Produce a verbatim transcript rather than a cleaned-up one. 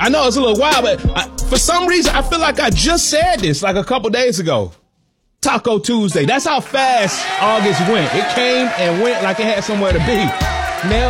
I know it's a little wild, but I, for some reason, I feel like I just said this like a couple days ago. Taco Tuesday. That's how fast August went. It came and went like it had somewhere to be. Now